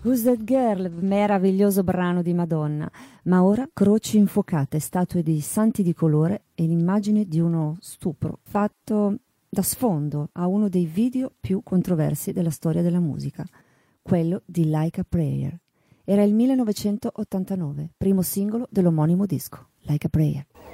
Who's That Girl, meraviglioso brano di Madonna. Ma ora croci infuocate, statue di santi di colore e l'immagine di uno stupro fatto da sfondo a uno dei video più controversi della storia della musica, quello di Like a Prayer. Era il 1989, primo singolo dell'omonimo disco, Like a Prayer.